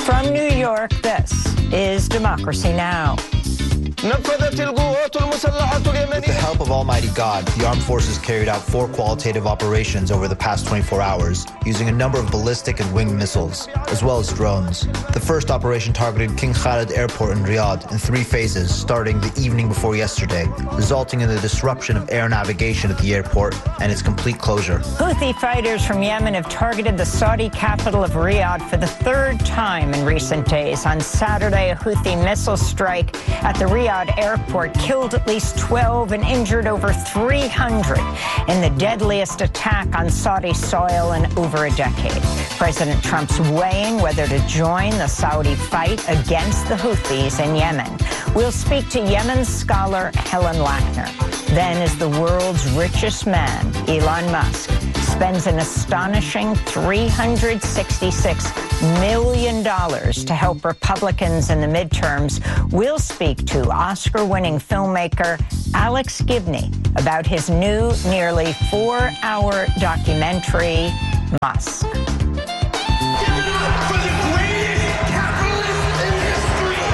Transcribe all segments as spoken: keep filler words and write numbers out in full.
From New York, this is Democracy Now! With the help of Almighty God, the armed forces carried out four qualitative operations over the past twenty-four hours, using a number of ballistic and winged missiles, as well as drones. The first operation targeted King Khalid Airport in Riyadh in three phases, starting the evening before yesterday, resulting in the disruption of air navigation at the airport and its complete closure. Houthi fighters from Yemen have targeted the Saudi capital of Riyadh for the third time in recent days. On Saturday, a Houthi missile strike at the Riyadh airport killed at least twelve and injured over three hundred in the deadliest attack on Saudi soil in over a decade. President Trump's weighing whether to join the Saudi fight against the Houthis in Yemen. We'll speak to Yemen scholar Helen Lackner. Then, as the world's richest man, Elon Musk, spends an astonishing three hundred sixty-six million dollars to help Republicans in the midterms, we'll speak to Oscar-winning filmmaker Alex Gibney about his new nearly four-hour documentary, Musk. Give it up for the greatest capitalist in history!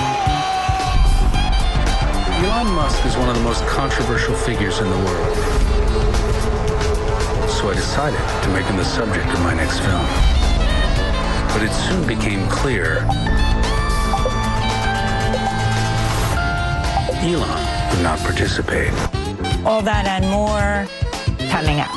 Elon Musk is one of the most controversial figures in the world. So I decided to make him the subject of my next film. But it soon became clear Elon would not participate. All that and more coming up.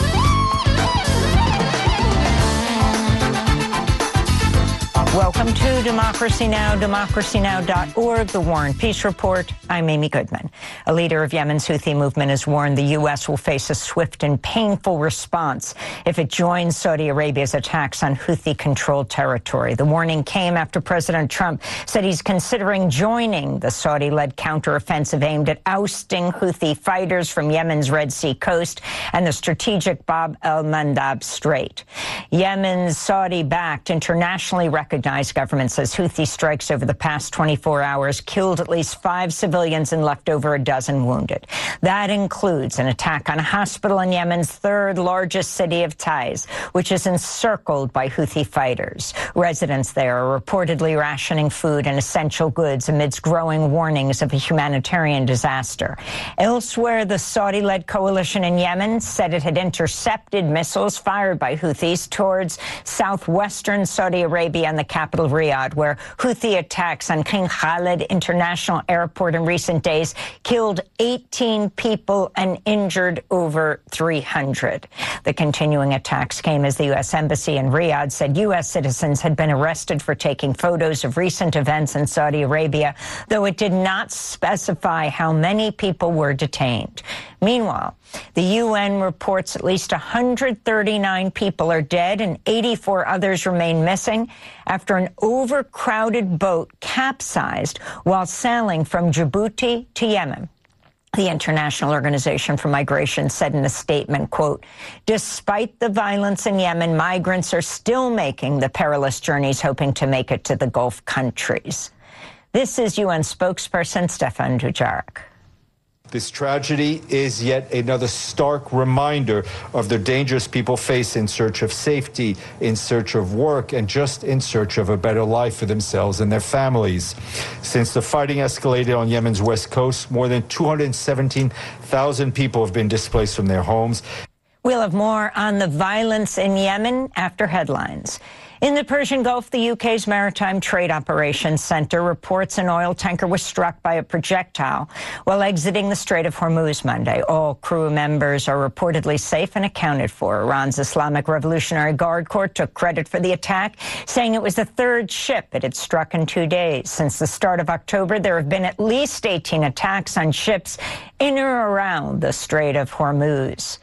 Welcome to Democracy Now!, democracy now dot org, the War and Peace Report. I'm Amy Goodman. A leader of Yemen's Houthi movement has warned the U S will face a swift and painful response if it joins Saudi Arabia's attacks on Houthi-controlled territory. The warning came after President Trump said he's considering joining the Saudi-led counteroffensive aimed at ousting Houthi fighters from Yemen's Red Sea coast and the strategic Bab el-Mandab Strait. Yemen's Saudi-backed, internationally recognized government says Houthi strikes over the past twenty-four hours killed at least five civilians and left over a dozen wounded. That includes an attack on a hospital in Yemen's third largest city of Taiz, which is encircled by Houthi fighters. Residents there are reportedly rationing food and essential goods amidst growing warnings of a humanitarian disaster. Elsewhere, the Saudi-led coalition in Yemen said it had intercepted missiles fired by Houthis towards southwestern Saudi Arabia and the capital Riyadh, where Houthi attacks on King Khalid International Airport in recent days killed eighteen people and injured over three hundred. The continuing attacks came as the U S Embassy in Riyadh said U S citizens had been arrested for taking photos of recent events in Saudi Arabia, though it did not specify how many people were detained. Meanwhile, the U N reports at least one hundred thirty-nine people are dead and eighty-four others remain missing after an overcrowded boat capsized while sailing from Djibouti to Yemen. The International Organization for Migration said in a statement, quote, "Despite the violence in Yemen, migrants are still making the perilous journeys hoping to make it to the Gulf countries." This is U N spokesperson Stefan Dujarric. This tragedy is yet another stark reminder of the dangers people face in search of safety, in search of work, and just in search of a better life for themselves and their families. Since the fighting escalated on Yemen's west coast, more than two hundred seventeen thousand people have been displaced from their homes. We'll have more on the violence in Yemen after headlines. In the Persian Gulf, the U K's Maritime Trade Operations Center reports an oil tanker was struck by a projectile while exiting the Strait of Hormuz Monday. All crew members are reportedly safe and accounted for. Iran's Islamic Revolutionary Guard Corps took credit for the attack, saying it was the third ship it had struck in two days. Since the start of October, there have been at least eighteen attacks on ships in or around the Strait of Hormuz.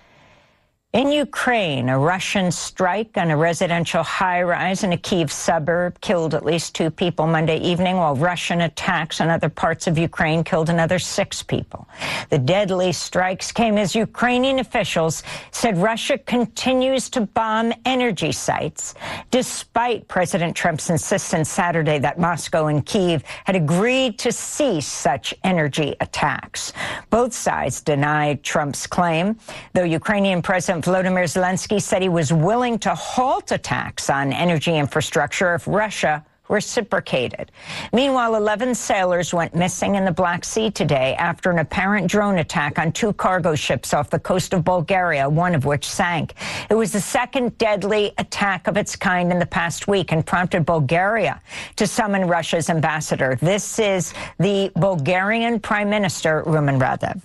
In Ukraine, a Russian strike on a residential high-rise in a Kyiv suburb killed at least two people Monday evening, while Russian attacks on other parts of Ukraine killed another six people. The deadly strikes came as Ukrainian officials said Russia continues to bomb energy sites, despite President Trump's insistence Saturday that Moscow and Kyiv had agreed to cease such energy attacks. Both sides denied Trump's claim, though Ukrainian President Volodymyr Zelensky said he was willing to halt attacks on energy infrastructure if Russia reciprocated. Meanwhile, eleven sailors went missing in the Black Sea today after an apparent drone attack on two cargo ships off the coast of Bulgaria, one of which sank. It was the second deadly attack of its kind in the past week and prompted Bulgaria to summon Russia's ambassador. This is the Bulgarian Prime Minister, Rumen Radev.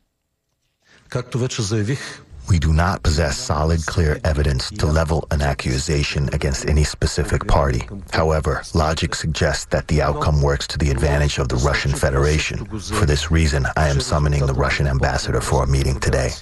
We do not possess solid, clear evidence to level an accusation against any specific party. However, logic suggests that the outcome works to the advantage of the Russian Federation. For this reason, I am summoning the Russian ambassador for a meeting today.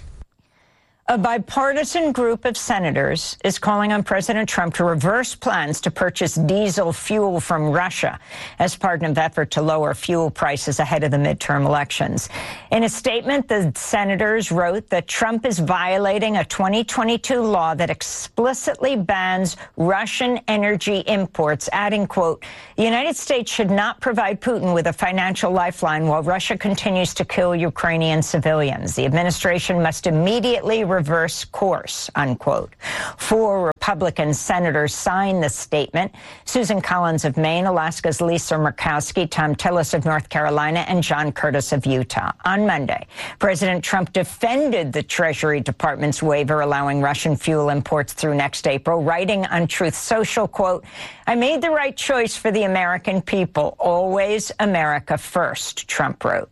A bipartisan group of senators is calling on President Trump to reverse plans to purchase diesel fuel from Russia as part of an effort to lower fuel prices ahead of the midterm elections. In a statement, the senators wrote that Trump is violating a twenty twenty-two law that explicitly bans Russian energy imports, adding, quote, the United States should not provide Putin with a financial lifeline while Russia continues to kill Ukrainian civilians. The administration must immediately reverse course, unquote. Four Republican senators signed the statement: Susan Collins of Maine, Alaska's Lisa Murkowski, Tom Tillis of North Carolina, and John Curtis of Utah. On Monday, President Trump defended the Treasury Department's waiver allowing Russian fuel imports through next April, writing on Truth Social, quote, I made the right choice for the American people. Always America first, Trump wrote.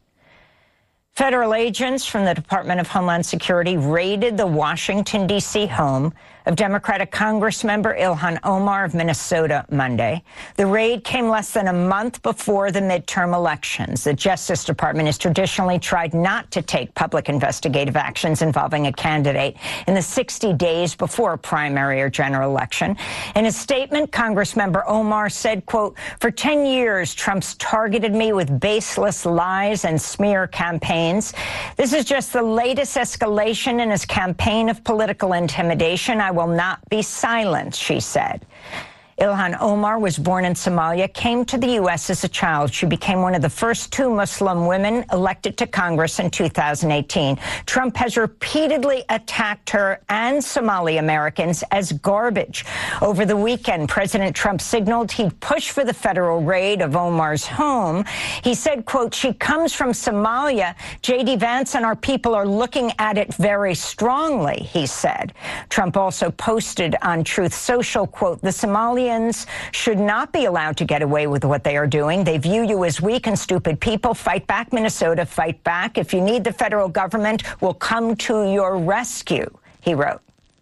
Federal agents from the Department of Homeland Security raided the Washington, D C home of Democratic Congressmember Ilhan Omar of Minnesota Monday. The raid came less than a month before the midterm elections. The Justice Department has traditionally tried not to take public investigative actions involving a candidate in the sixty days before a primary or general election. In a statement, Congressmember Omar said, quote, for ten years, Trump's targeted me with baseless lies and smear campaigns. This is just the latest escalation in his campaign of political intimidation. I will not be silent, she said. Ilhan Omar was born in Somalia, came to the U S as a child. She became one of the first two Muslim women elected to Congress in two thousand eighteen. Trump has repeatedly attacked her and Somali Americans as garbage. Over the weekend, President Trump signaled he'd push for the federal raid of Omar's home. He said, quote, she comes from Somalia. J D Vance and our people are looking at it very strongly, he said. Trump also posted on Truth Social, quote, the Somalians should not be allowed to get away with what they are doing. They view you as weak and stupid people. Fight back, Minnesota, fight back. If you need the federal government, we'll come to your rescue, he wrote.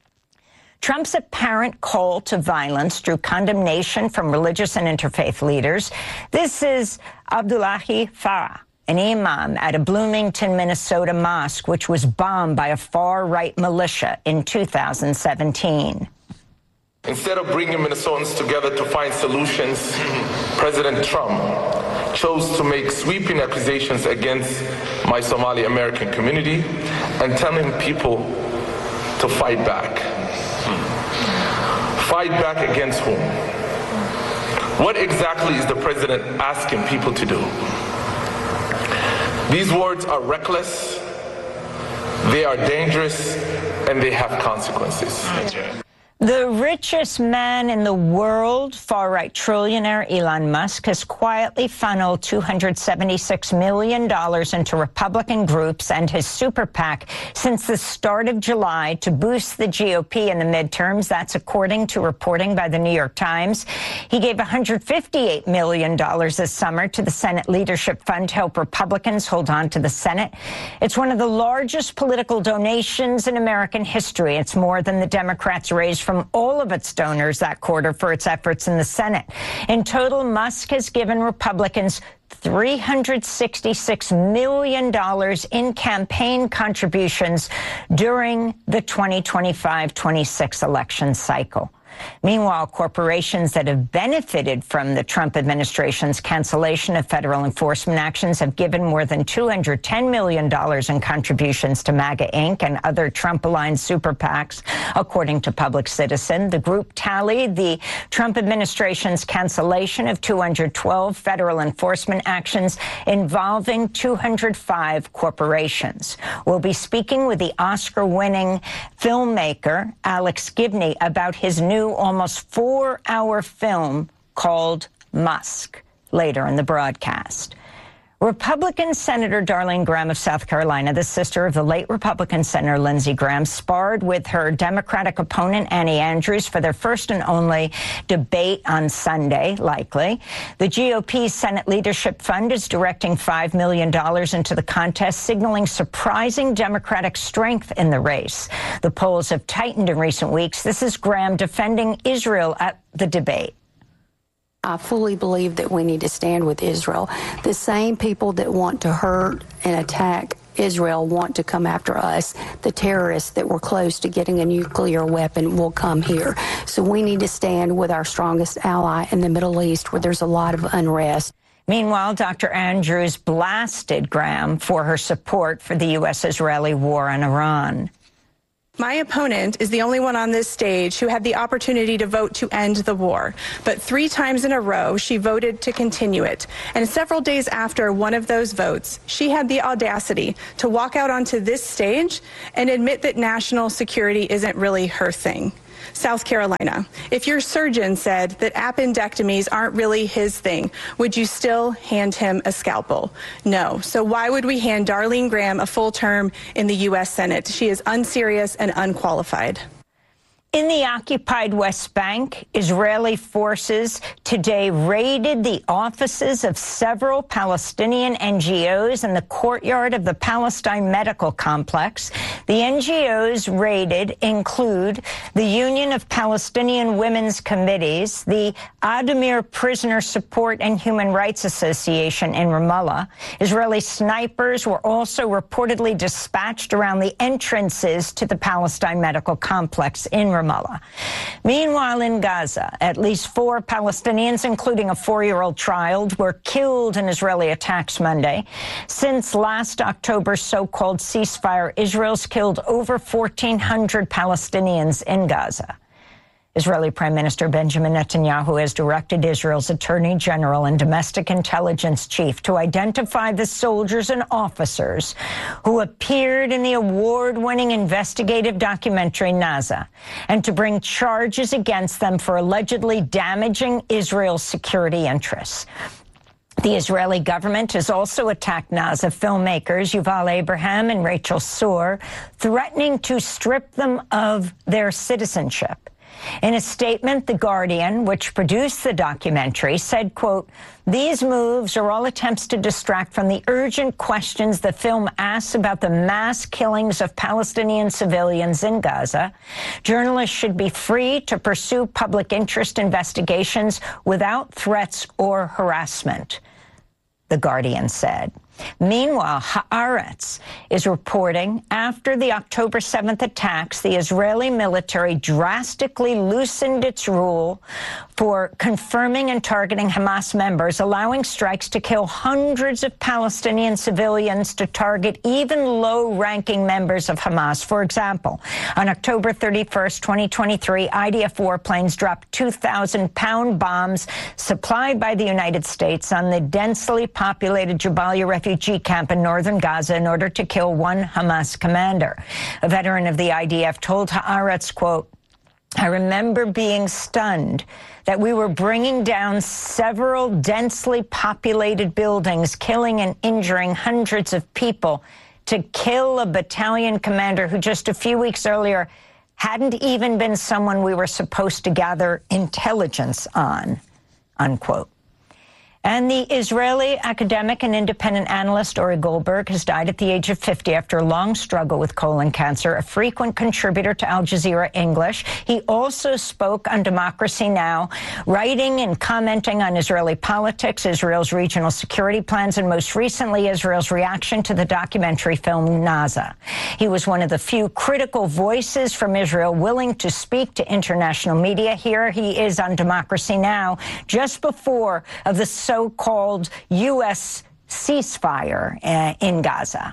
Trump's apparent call to violence drew condemnation from religious and interfaith leaders. This is Abdullahi Farah, an imam at a Bloomington, Minnesota mosque, which was bombed by a far-right militia in two thousand seventeen. Instead of bringing Minnesotans together to find solutions, President Trump chose to make sweeping accusations against my Somali American community and telling people to fight back. Fight back against whom? What exactly is the president asking people to do? These words are reckless, they are dangerous, and they have consequences. The richest man in the world, far-right trillionaire Elon Musk, has quietly funneled two hundred seventy-six million dollars into Republican groups and his super PAC since the start of July to boost the G O P in the midterms. That's according to reporting by the New York Times. He gave one hundred fifty-eight million dollars this summer to the Senate Leadership Fund to help Republicans hold on to the Senate. It's one of the largest political donations in American history. It's more than the Democrats raised from all of its donors that quarter for its efforts in the Senate. In total, Musk has given Republicans three hundred sixty-six million dollars in campaign contributions during the twenty twenty-five twenty-six election cycle. Meanwhile, corporations that have benefited from the Trump administration's cancellation of federal enforcement actions have given more than two hundred ten million dollars in contributions to MAGA Incorporated and other Trump-aligned super PACs, according to Public Citizen. The group tallied the Trump administration's cancellation of two hundred twelve federal enforcement actions involving two hundred five corporations. We'll be speaking with the Oscar-winning filmmaker Alex Gibney about his new almost four-hour film called Musk later in the broadcast. Republican Senator Darlene Graham of South Carolina, the sister of the late Republican Senator Lindsey Graham, sparred with her Democratic opponent, Annie Andrews, for their first and only debate on Sunday, likely. The G O P Senate Leadership Fund is directing five million dollars into the contest, signaling surprising Democratic strength in the race. The polls have tightened in recent weeks. This is Graham defending Israel at the debate. I fully believe that we need to stand with Israel. The same people that want to hurt and attack Israel want to come after us. The terrorists that were close to getting a nuclear weapon will come here. So we need to stand with our strongest ally in the Middle East, where there's a lot of unrest. Meanwhile, Doctor Andrews blasted Graham for her support for the U S Israeli war on Iran. My opponent is the only one on this stage who had the opportunity to vote to end the war. But three times in a row, she voted to continue it. And several days after one of those votes, she had the audacity to walk out onto this stage and admit that national security isn't really her thing. South Carolina, if your surgeon said that appendectomies aren't really his thing, would you still hand him a scalpel? No. So why would we hand Darlene Graham a full term in the U S Senate? She is unserious and unqualified. In the occupied West Bank, Israeli forces today raided the offices of several Palestinian N G Os in the courtyard of the Palestine Medical Complex. The N G Os raided include the Union of Palestinian Women's Committees, the Adamir Prisoner Support and Human Rights Association in Ramallah. Israeli snipers were also reportedly dispatched around the entrances to the Palestine Medical Complex in Ramallah. Meanwhile, in Gaza, at least four Palestinians, including a four-year-old child, were killed in Israeli attacks Monday. Since last October's so-called ceasefire, Israel's killed over fourteen hundred Palestinians in Gaza. Israeli Prime Minister Benjamin Netanyahu has directed Israel's Attorney General and Domestic Intelligence Chief to identify the soldiers and officers who appeared in the award-winning investigative documentary Naza, and to bring charges against them for allegedly damaging Israel's security interests. The Israeli government has also attacked Naza filmmakers Yuval Abraham and Rachel Sor, threatening to strip them of their citizenship. In a statement, The Guardian, which produced the documentary, said, quote, "These moves are all attempts to distract from the urgent questions the film asks about the mass killings of Palestinian civilians in Gaza. Journalists should be free to pursue public interest investigations without threats or harassment," The Guardian said. Meanwhile, Haaretz is reporting after the October seventh attacks, the Israeli military drastically loosened its rule for confirming and targeting Hamas members, allowing strikes to kill hundreds of Palestinian civilians to target even low-ranking members of Hamas. For example, on October thirty-first, twenty twenty-three, I D F warplanes dropped two thousand pound bombs supplied by the United States on the densely populated Jabalia refugee camp in northern Gaza in order to kill one Hamas commander. A veteran of the I D F told Haaretz, quote, "I remember being stunned that we were bringing down several densely populated buildings, killing and injuring hundreds of people, to kill a battalion commander who just a few weeks earlier hadn't even been someone we were supposed to gather intelligence on," unquote. And the Israeli academic and independent analyst Ori Goldberg has died at the age of fifty after a long struggle with colon cancer, a frequent contributor to Al Jazeera English. He also spoke on Democracy Now!, writing and commenting on Israeli politics, Israel's regional security plans, and most recently, Israel's reaction to the documentary film Naza. He was one of the few critical voices from Israel willing to speak to international media. Here he is on Democracy Now! Just before of the so-called U S ceasefire uh, in Gaza.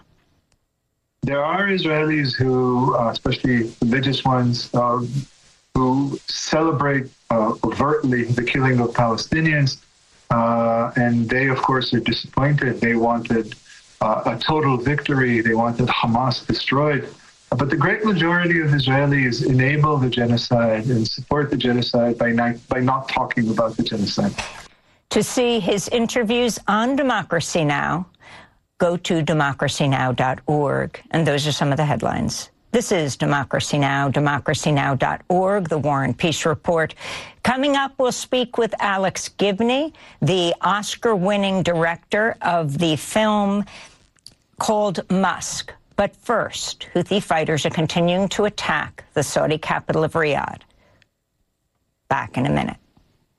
There are Israelis who, uh, especially religious ones, uh, who celebrate uh, overtly the killing of Palestinians, uh, and they, of course, are disappointed. They wanted uh, a total victory. They wanted Hamas destroyed. But the great majority of Israelis enable the genocide and support the genocide by not, by not talking about the genocide. To see his interviews on Democracy Now!, go to democracy now dot org. And those are some of the headlines. This is Democracy Now!, democracy now dot org, the War and Peace Report. Coming up, we'll speak with Alex Gibney, the Oscar-winning director of the film called Musk. But first, Houthi fighters are continuing to attack the Saudi capital of Riyadh. Back in a minute.